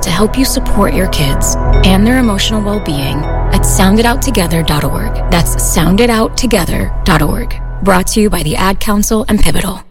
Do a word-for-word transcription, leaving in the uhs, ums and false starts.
to help you support your kids and their emotional well-being at sound it out together dot org. That's sound it out together dot org. Brought to you by the Ad Council and Pivotal.